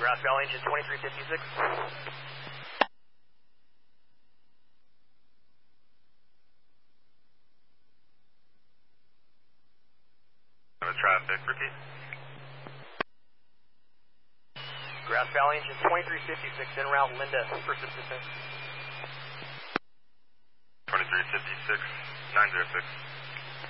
Grass Valley engine 2356. Traffic, repeat. Grass Valley engine 2356 en route, Linda for assistance. 2356, 906.